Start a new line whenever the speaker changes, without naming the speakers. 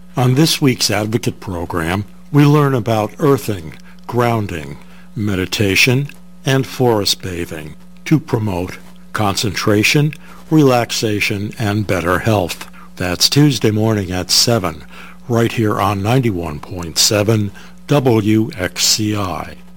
On this week's Advocate program, we learn about earthing, grounding, meditation, and forest bathing to promote concentration, relaxation, and better health. That's Tuesday morning at 7, right here on 91.7 WXCI.